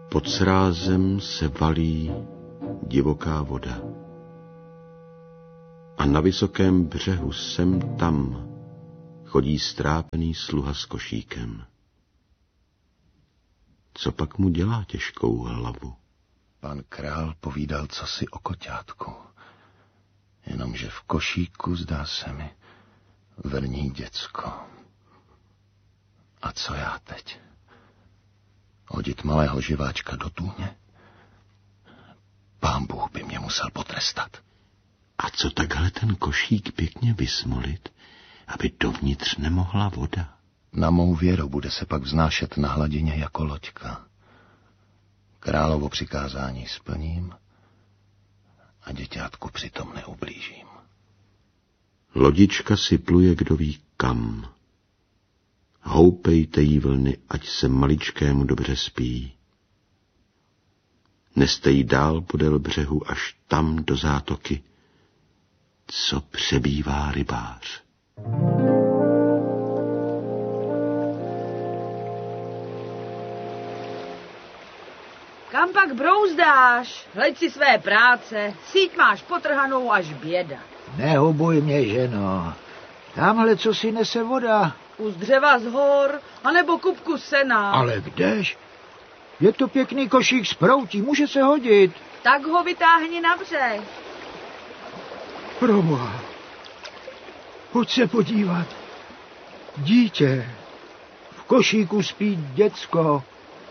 Pod srázem se valí divoká voda. A na vysokém břehu sem tam chodí strápený sluha s košíkem. Co pak mu dělá těžkou hlavu? Pan král povídal cosi o koťátku. Jenomže v košíku, zdá se mi, vrní děcko. A co já teď? Hodit malého živáčka do tůně? Pán Bůh by mě musel potrestat. A co takhle ten košík pěkně vysmolit, aby dovnitř nemohla voda? Na mou věru bude se pak vznášet na hladině jako loďka. Královo přikázání splním a děťátku přitom neublížím. Lodička si pluje kdo ví kam. Houpejte jí vlny, ať se maličkému dobře spí. Neste jí dál podél břehu až tam do zátoky, co přebývá rybář. Kam pak brouzdáš? Hleď si své práce, síť máš potrhanou až běda. Nehubuj mě, ženo. Tamhle co si nese voda. Kus dřeva z hor, anebo kupku sena. Ale kdež? Je to pěkný košík z proutí, může se hodit. Tak ho vytáhni na břeh. Proboha. Pojď se podívat. Dítě. V košíku spí děcko.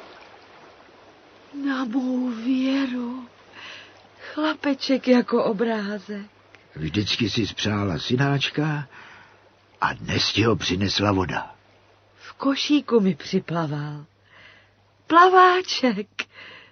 Na mou věru. Chlapeček jako obrázek. Vždycky si spřála synáčka a dnes ti ho přinesla voda. V košíku mi připlaval. Plaváček.